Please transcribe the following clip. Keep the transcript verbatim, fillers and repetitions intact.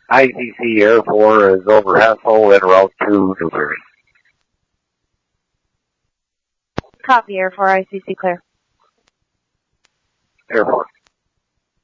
I C C Air four is over Hassel en route to Newberry. Copy, Air four, I C C clear. Air four.